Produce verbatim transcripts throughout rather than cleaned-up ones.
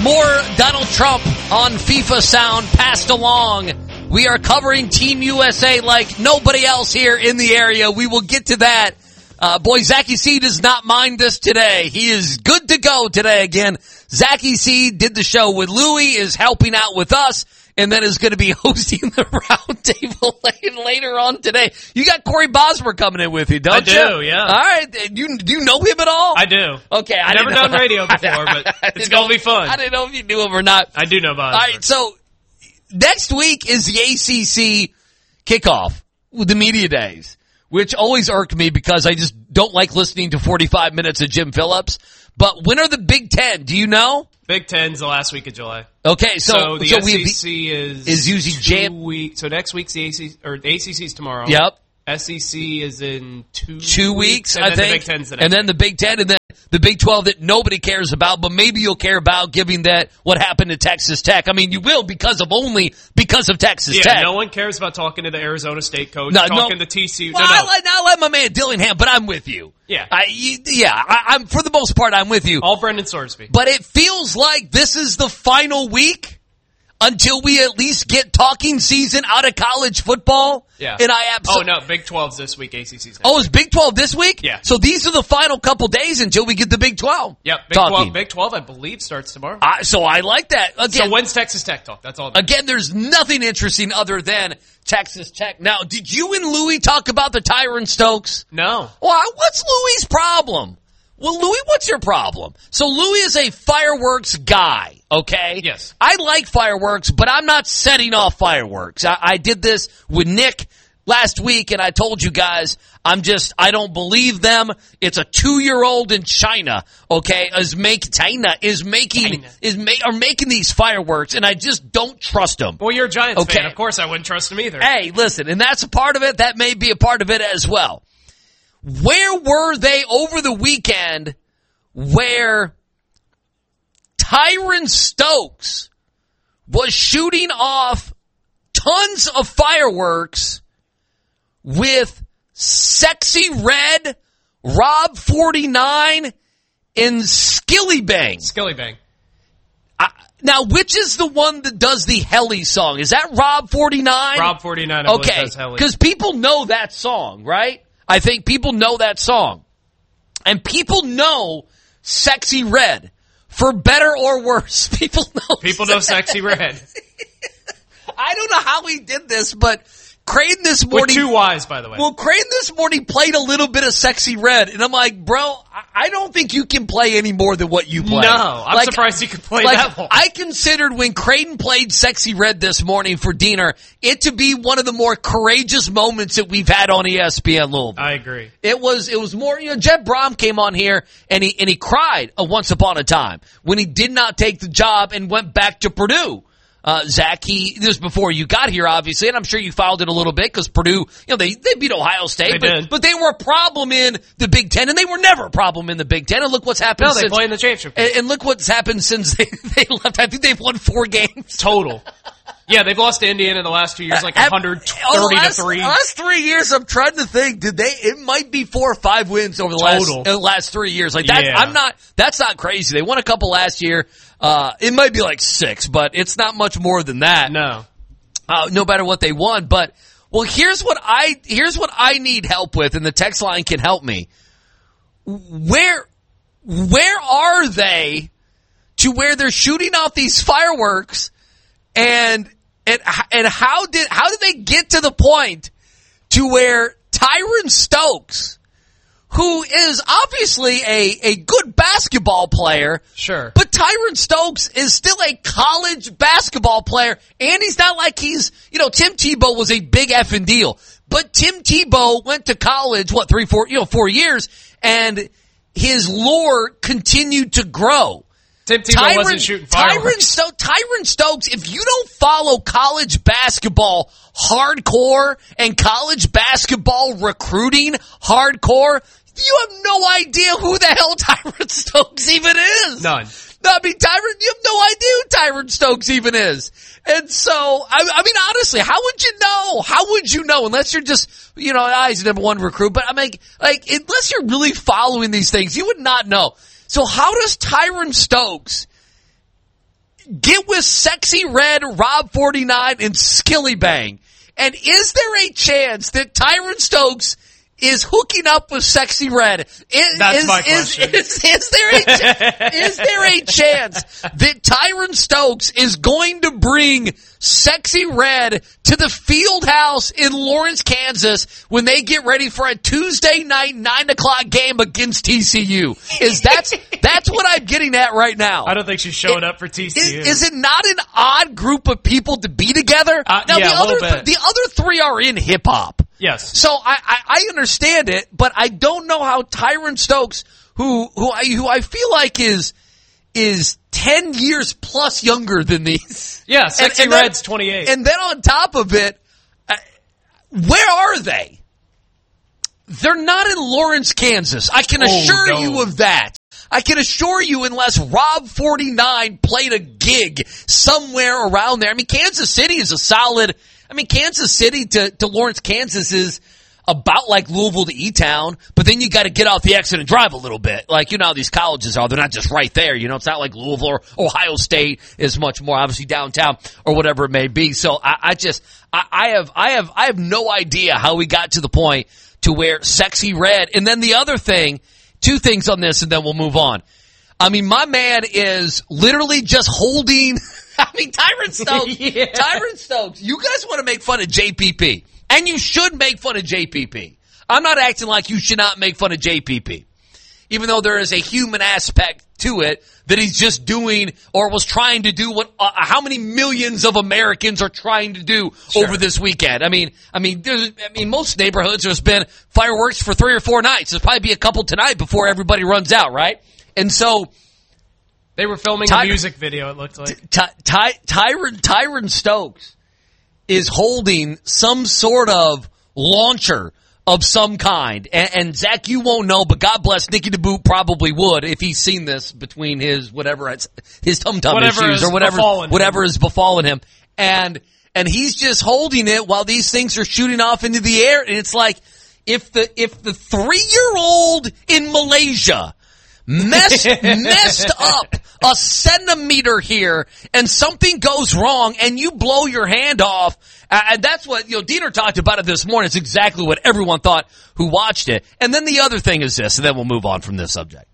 More Donald Trump on FIFA sound passed along. We are covering Team U S A like nobody else here in the area. We will get to that. Uh, boy, Zachy C does not mind this today. He is good to go today again. Zachy C did the show with Louie, is helping out with us, and then is going to be hosting the roundtable later on today. You got Corey Bosmer coming in with you, don't I you? do, yeah. All right. Do you, do you know him at all? I do. Okay. I I've never didn't done radio before, but it's going to be fun. I didn't know if you knew him or not. I do know Bosmer. All right, so next week is the A C C kickoff with the media days, which always irk me because I just don't like listening to forty-five minutes of Jim Phillips. But when are the Big Ten? Do you know? Big Ten's the last week of July. Okay, so, so the so S E C we, is is usually two Jan- weeks. So next week's the A C C, or the A C C's tomorrow. Yep. S E C is in two two weeks, weeks and I then think, the Big Ten's the next and then the Big Ten, and then the Big twelve that nobody cares about, but maybe you'll care about, given that what happened to Texas Tech. I mean, you will because of only because of Texas yeah, Tech. no one cares about talking to the Arizona State coach, no, talking no. to T C U. Well, no, no. I let, now let my man Dillingham, but I'm with you. Yeah, I, yeah, I, I'm for the most part, I'm with you. All Brendan Sorsby. But it feels like this is the final week until we at least get talking season out of college football. Yeah. And I absolutely. Oh no, Big twelve's this week. A C C's next. Oh, is Big twelve this week? Yeah. So these are the final couple days until we get the Big twelve. Yep. Big talking. twelve. Big twelve, I believe, starts tomorrow. I, so I like that. Again, so when's Texas Tech talk? That's all. Again, there's nothing interesting other than Texas Tech. Now, did you and Louie talk about the Tyron Stokes? No. Well, what's Louie's problem? Well, Louie, what's your problem? So Louie is a fireworks guy, okay? Yes. I like fireworks, but I'm not setting off fireworks. I, I did this with Nick last week, and I told you guys, I'm just, I don't believe them. It's a two-year-old in China, okay, is make, China is making, China. is ma- are making these fireworks, and I just don't trust them. Well, you're a Giants Okay. fan. Of course I wouldn't trust them either. Hey, listen, and that's a part of it. That may be a part of it as well. Where were they over the weekend where Tyron Stokes was shooting off tons of fireworks with Sexy Red, Rob forty-nine, and Skillibang? Skillibang. Uh, now, which is the one that does the Helly song? Is that Rob forty-nine? Rob forty-nine, I believe, okay, does Helly. because people know that song, right? I think people know that song. And people know Sexy Red. For better or worse, people know People know Sexy Red. I don't know how he did this, but Creighton this morning... With two Y's, by the way. Well, Creighton this morning played a little bit of Sexy Red, and I'm like, bro, I don't think you can play any more than what you play. No, I'm like, surprised you could play like, that one. I considered when Creighton played Sexy Red this morning for Diener, it to be one of the more courageous moments that we've had on E S P N Louisville. I agree. It was, it was more, you know, Jeb Brom came on here and he, and he cried a once upon a time when he did not take the job and went back to Purdue. Uh, Zach, he, this was before you got here, obviously, and I'm sure you followed it a little bit because Purdue, you know, they, they beat Ohio State, They but, did. but they were a problem in the Big Ten, and they were never a problem in the Big Ten, and look what's happened No, they since. play in the championship. And, and look what's happened since they, they left. I think they've won four games. Total. Yeah, they've lost to Indiana in the last two years, like At- one hundred oh, thirty last, to three. Last three years, I'm trying to think. Did they? It might be four or five wins over the Total. last uh, last three years. Like that, Yeah. I'm not. That's not crazy. They won a couple last year. Uh, it might be like six, but it's not much more than that. No. Uh, no matter what they won. But well, here's what I here's what I need help with, and the text line can help me. Where where are they to where they're shooting off these fireworks, and and and how did how did they get to the point to where Tyron Stokes, who is obviously a, a good basketball player. Sure. But Tyron Stokes is still a college basketball player, and he's not like he's, you know, Tim Tebow was a big effing deal. But Tim Tebow went to college, what, three, four, you know, four years, and his lore continued to grow. Tim Tebow wasn't shooting fireworks. Tyron, Sto- Tyron Stokes, if you don't follow college basketball hardcore and college basketball recruiting hardcore, you have no idea who the hell Tyron Stokes even is. None. No, I mean, Tyron, you have no idea who Tyron Stokes even is. And so, I, I mean, honestly, how would you know? How would you know? Unless you're just, you know, ah, he's the number one recruit. But I mean, like, unless you're really following these things, you would not know. So how does Tyron Stokes get with Sexy Red, Rob forty-nine, and Skilly Bang. And is there a chance that Tyron Stokes is hooking up with Sexy Red? Is, That's is, my is, question. Is, is, there a, is there a chance that Tyron Stokes is going to bring Sexy Red to the field house in Lawrence, Kansas when they get ready for a Tuesday night nine o'clock game against T C U? Is that's that's what I'm getting at right now. I don't think she's showing it, up for T C U. Is, is it not an odd group of people to be together? Uh, now yeah, the a other little bit. the other three are in hip hop. Yes. So I, I, I understand it, but I don't know how Tyron Stokes, who who I who I feel like is is ten years plus younger than these. Yeah, Sexy and, and Red's then, twenty-eight. And then on top of it, uh, where are they? They're not in Lawrence, Kansas. I can Oh, assure no. you of that. I can assure you, unless Rob forty-nine played a gig somewhere around there. I mean, Kansas City is a solid. I mean, Kansas City to, to Lawrence, Kansas is about like Louisville to E-Town, but then you got to get off the exit and drive a little bit. Like, you know how these colleges are. They're not just right there. You know, it's not like Louisville or Ohio State is much more obviously downtown or whatever it may be. So I, I just, I, I have, I have, I have no idea how we got to the point to where Sexy Red. And then the other thing, two things on this and then we'll move on. I mean, my man is literally just holding, I mean, Tyron Stokes, yeah. Tyron Stokes, you guys want to make fun of J P P. And you should make fun of J P P. I'm not acting like you should not make fun of J P P. Even though there is a human aspect to it that he's just doing or was trying to do what, uh, how many millions of Americans are trying to do Sure. over this weekend. I mean, I mean, there's, I mean, most neighborhoods there's been fireworks for three or four nights. There's probably be a couple tonight before everybody runs out, right? And so, They were filming Ty- a music video, it looked like. Ty- Ty- Tyron, Tyron Stokes is holding some sort of launcher of some kind. And, and Zach, you won't know, but God bless Nicky DeBoot probably would if he's seen this between his whatever it's, his tum-tum Whatever issues is or whatever befallen whatever him. is befallen him. And and he's just holding it while these things are shooting off into the air. And it's like if the if the three-year-old in Malaysia messed messed up a centimeter here and something goes wrong and you blow your hand off, uh, and that's what, you know, Diener talked about it this morning. It's exactly what everyone thought who watched it. And then the other thing is this, and then we'll move on from this subject.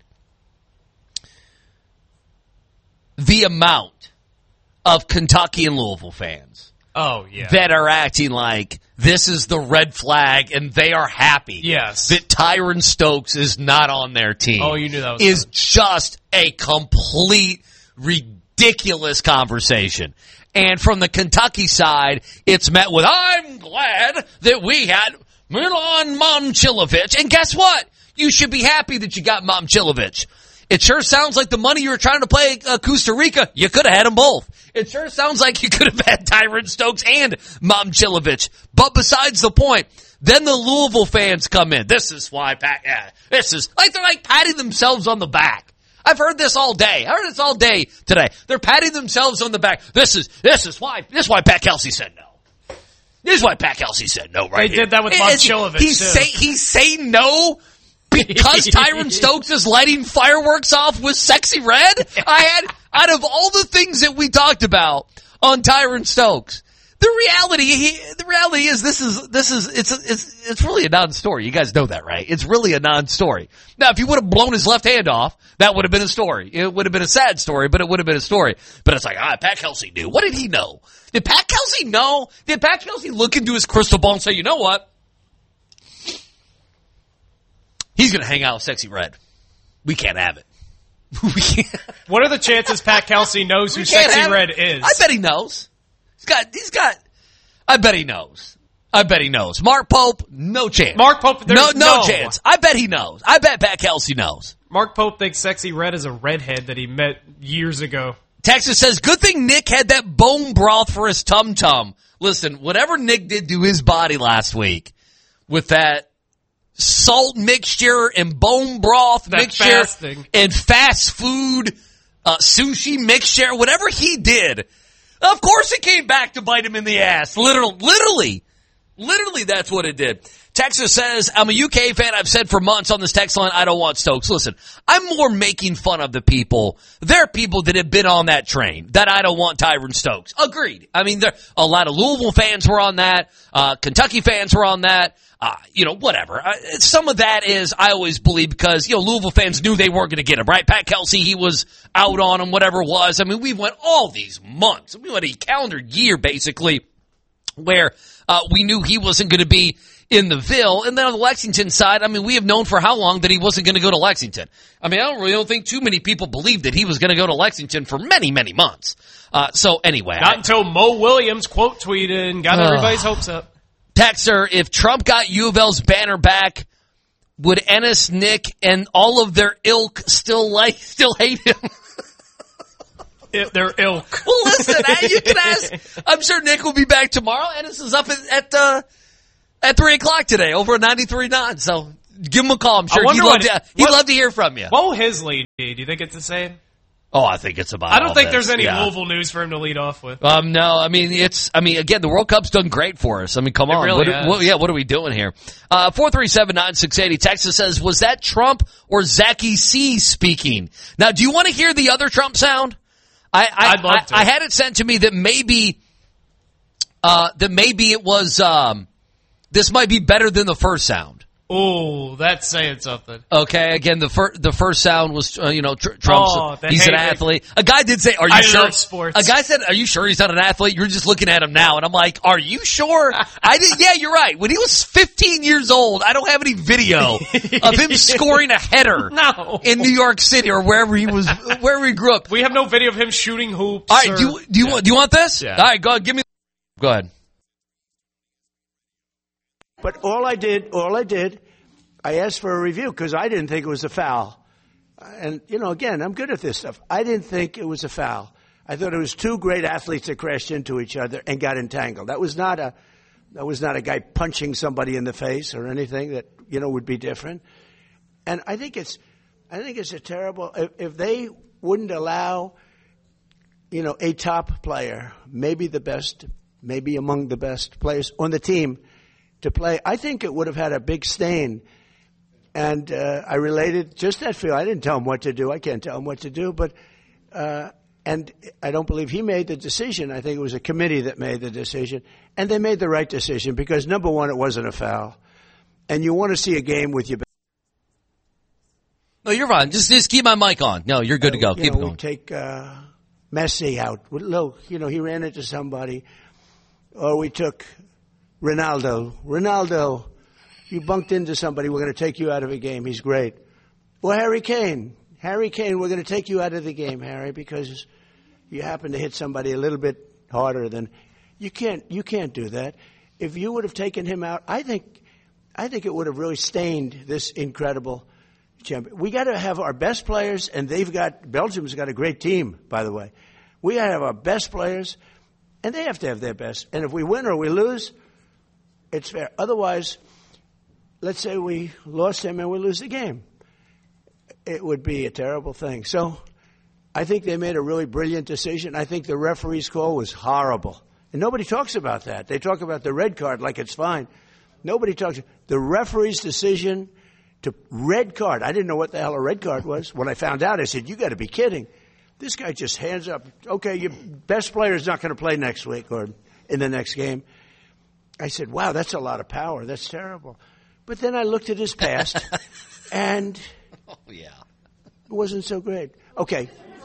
The amount of Kentucky and Louisville fans Oh, yeah. that are acting like this is the red flag and they are happy Yes. that Tyron Stokes is not on their team. Oh, you knew that was is coming. just a complete ridiculous conversation. And from the Kentucky side, it's met with, I'm glad that we had Milan Momcilovic. And guess what? You should be happy that you got Momcilovic. It sure sounds like the money you were trying to play uh, Costa Rica, you could have had them both. It sure sounds like you could have had Tyron Stokes and Momcilovic. But besides the point, then the Louisville fans come in. This is why, Pat, yeah, this is, like they're like patting themselves on the back. I've heard this all day. I heard this all day today. They're patting themselves on the back. This is, this is why, this is why Pat Kelsey said no. This is why Pat Kelsey said no right They here. did that with It's- Momcilovic, He's too. say, he's saying no because Tyron Stokes is lighting fireworks off with Sexy Red? I had, out of all the things that we talked about on Tyron Stokes, the reality, he, the reality is this is, this is, it's, it's, it's really a non-story. You guys know that, right? It's really a non-story. Now, if he would have blown his left hand off, that would have been a story. It would have been a sad story, but it would have been a story. But it's like, ah, Pat Kelsey knew. What did he know? Did Pat Kelsey know? Did Pat Kelsey look into his crystal ball and say, you know what? He's going to hang out with Sexy Red. We can't have it. we can't. What are the chances Pat Kelsey knows who We can't Sexy have Red it. is? I bet he knows. He's got, he's got, I bet he knows. I bet he knows. Mark Pope, no chance. Mark Pope, no, there's no no. chance. I bet he knows. I bet Pat Kelsey knows. Mark Pope thinks Sexy Red is a redhead that he met years ago. Texas says, good thing Nick had that bone broth for his tum-tum. Listen, whatever Nick did to his body last week with that salt mixture and bone broth That mixture fasting. and fast food uh, sushi mixture, whatever he did, of course it came back to bite him in the ass. Literally, literally, literally that's what it did. Texas says, I'm a U K fan. I've said for months on this text line, I don't want Stokes. Listen, I'm more making fun of the people. There are people that have been on that train that I don't want Tyron Stokes. Agreed. I mean, there a lot of Louisville fans were on that. Uh, Kentucky fans were on that. Uh, you know, whatever. Uh, some of that is, I always believe, because, you know, Louisville fans knew they weren't going to get him, right? Pat Kelsey, he was out on him, whatever it was. I mean, we went all these months. We went a calendar year, basically, where uh, we knew he wasn't going to be in the Ville. And then on the Lexington side, I mean, we have known for how long that he wasn't going to go to Lexington. I mean, I don't really don't think too many people believed that he was going to go to Lexington for many, many months. Uh, so anyway. Not I, until Mo Williams quote tweeted and got uh, everybody's hopes up. Texter, if Trump got U of L's banner back, would Ennis, Nick, and all of their ilk still like, still hate him? It, their ilk. Well, listen, you can ask. I'm sure Nick will be back tomorrow. Ennis is up at, at, uh, At three o'clock today over at ninety-three point nine. So give him a call. I'm sure he'd love, to, he'd love to hear from you. What will his lead be? Do you think it's the same? Oh, I think it's about I don't think this. there's any yeah. Louisville news for him to lead off with. Um, no, I mean, it's, I mean, again, the World Cup's done great for us. I mean, come it on. Really what, what, yeah, what are we doing here? Uh, four three seven, nine six eight zero. Texas says, was that Trump or Zachy C speaking? Now, do you want to hear the other Trump sound? I, I, I'd love to. I, I had it sent to me that maybe, uh, that maybe it was, um, this might be better than the first sound. Oh, that's saying something. Okay, again, the first the first sound was, uh, you know, tr- Trump's, oh, he's an athlete. A guy did say, are you I sure? love sports. A guy said, are you sure he's not an athlete? You're just looking at him now. And I'm like, are you sure? I did, yeah, you're right. When he was fifteen years old, I don't have any video of him scoring a header no. in New York City or wherever he was, wherever he grew up. We have no video of him shooting hoops. All right, or, do you, do you yeah. want, do you want this? Yeah. All right, go ahead, give me, go ahead. But all I did, all I did, I asked for a review because I didn't think it was a foul. And, you know, again, I'm good at this stuff. I didn't think it was a foul. I thought it was two great athletes that crashed into each other and got entangled. That was not a, that was not a guy punching somebody in the face or anything that, you know, would be different. And I think it's, I think it's a terrible, if, if they wouldn't allow, you know, a top player, maybe the best, maybe among the best players on the team to play, I think it would have had a big stain. And uh, I related just that feel. I didn't tell him what to do. I can't tell him what to do. But uh, and I don't believe he made the decision. I think it was a committee that made the decision. And they made the right decision because, number one, it wasn't a foul. And you want to see a game with your best. No, you're fine. Just, just keep my mic on. No, you're good to go. Uh, keep know, it going. We take uh, Messi out. Look, you know, he ran into somebody. Or we took Ronaldo. Ronaldo. You bunked into somebody, we're going to take you out of a game. He's great. Well, Harry Kane. Harry Kane, we're going to take you out of the game, Harry, because you happen to hit somebody a little bit harder than you can't. You can't do that. If you would have taken him out, I think, I think it would have really stained this incredible champion. We got to have our best players, and they've got Belgium's got a great team, by the way. We got to have our best players, and they have to have their best. And if we win or we lose, it's fair. Otherwise, let's say we lost him and we lose the game. It would be a terrible thing. So I think they made a really brilliant decision. I think the referee's call was horrible. And nobody talks about that. They talk about the red card like it's fine. Nobody talks. The referee's decision to red card. I didn't know what the hell a red card was. When I found out, I said, you got to be kidding. This guy just hands up. Okay, your best player is not going to play next week or in the next game. I said, wow, that's a lot of power. That's terrible. But then I looked at his past, and oh, yeah. it wasn't so great. Okay.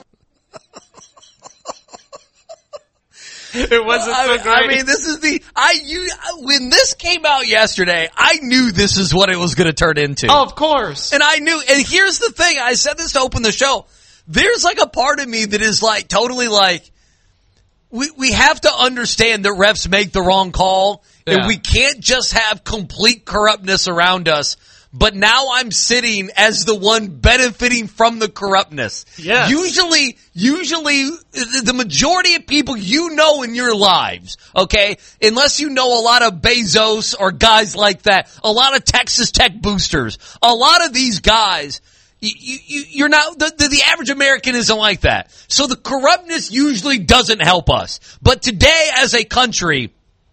It wasn't I so mean, great. I mean, this is the I you when this came out yesterday, I knew this is what it was going to turn into. Oh, of course. And I knew. And here's the thing: I said this to open the show. There's like a part of me that is like totally like we we have to understand that refs make the wrong call. Yeah. And we can't just have complete corruptness around us. But now I'm sitting as the one benefiting from the corruptness. Yes. Usually, usually the majority of people you know in your lives, okay, unless you know a lot of Bezos or guys like that, a lot of Texas Tech boosters, a lot of these guys, you, you, you're not, the, the, the average American isn't like that. So the corruptness usually doesn't help us. But today as a country,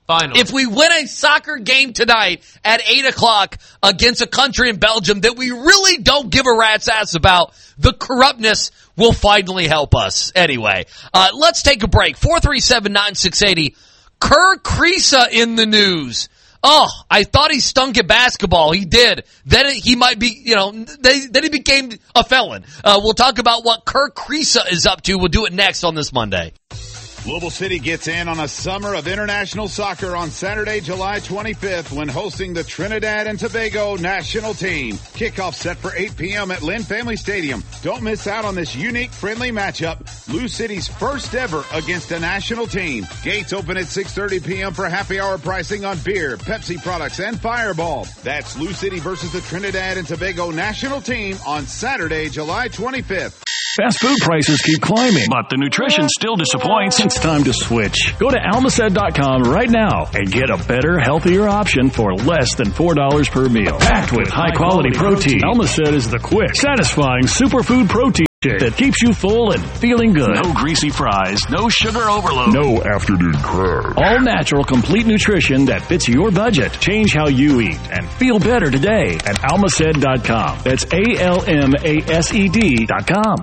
Finally. If we win a soccer game tonight at eight o'clock against a country in Belgium that we really don't give a rat's ass about, the corruptness will finally help us. Anyway, uh, let's take a break. four three seven, nine six eight zero. Kerr Kriisa in the news. Oh, I thought he stunk at basketball. He did. Then he might be, you know, then he became a felon. Uh, we'll talk about what Kerr Kriisa is up to. We'll do it next on this Monday. Louisville City gets in on a summer of international soccer on Saturday, July twenty-fifth when hosting the Trinidad and Tobago national team. Kickoff set for eight p.m. at Lynn Family Stadium. Don't miss out on this unique, friendly matchup. Lou City's first ever against a national team. Gates open at six thirty p.m. for happy hour pricing on beer, Pepsi products, and Fireball. That's Lou City versus the Trinidad and Tobago national team on Saturday, July twenty-fifth. Fast food prices keep climbing, but the nutrition still disappoints. It's time to switch. Go to Almacet dot com right now and get a better, healthier option for less than four dollars per meal. Packed with high-quality protein, Almacet is the quick, satisfying superfood protein that keeps you full and feeling good. No greasy fries, no sugar overload, no afternoon crab. All natural, complete nutrition that fits your budget. Change how you eat and feel better today at Almacet dot com. That's A L M A S E D dot com.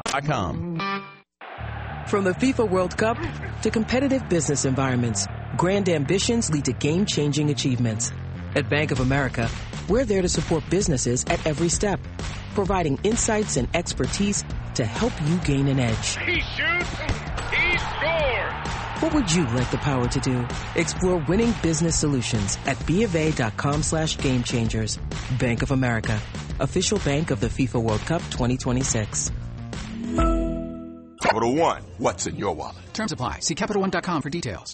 From the FIFA World Cup to competitive business environments, grand ambitions lead to game-changing achievements. At Bank of America, we're there to support businesses at every step, providing insights and expertise to help you gain an edge. He shoots, he scores! What would you like the power to do? Explore winning business solutions at BofA.com slash game changers. Bank of America, official bank of the FIFA World Cup twenty twenty-six. Capital One, what's in your wallet? Terms apply. See Capital One dot com for details.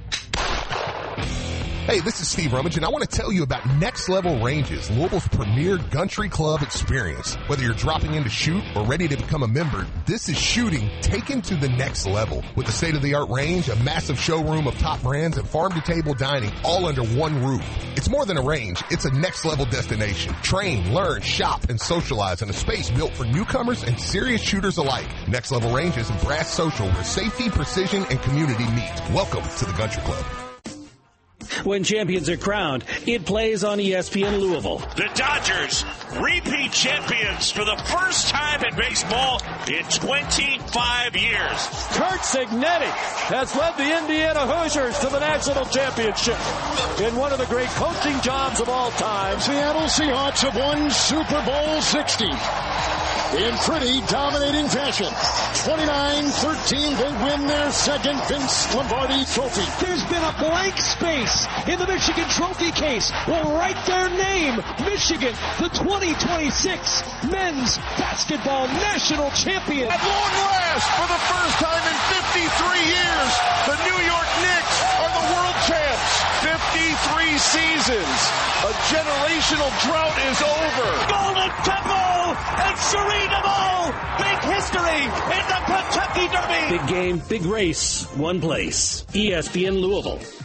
Hey, this is Steve Rummage, and I want to tell you about Next Level Ranges, Louisville's premier country club experience. Whether you're dropping in to shoot or ready to become a member, this is shooting taken to the next level. With a state-of-the-art range, a massive showroom of top brands, and farm-to-table dining all under one roof. It's more than a range. It's a next-level destination. Train, learn, shop, and socialize in a space built for newcomers and serious shooters alike. Next Level Ranges and Brass Social, where safety, precision, and community meet. Welcome to the Country Club. When champions are crowned, it plays on E S P N Louisville. The Dodgers, repeat champions for the first time in baseball in twenty-five years. Kurt Cignetti has led the Indiana Hoosiers to the national championship in one of the great coaching jobs of all time. Seattle Seahawks have won Super Bowl sixty in pretty dominating fashion. twenty-nine thirteen, they win their second Vince Lombardi trophy. There's been a blank space in the Michigan trophy case. We'll write their name, Michigan, the twenty twenty-six men's basketball national champion. At long last, for the first time in fifty-three years, the New York Knicks are the world champs. fifty-three seasons. A generational drought is over. Golden Temple and Serena Ball make history in the Kentucky Derby. Big game, big race, one place. E S P N Louisville.